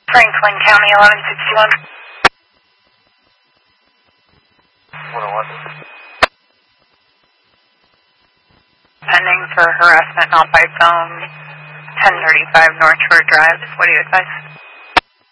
Franklin County, 1161. 111. Pending for harassment not by phone, 1035 North Shore Drive. What do you advise?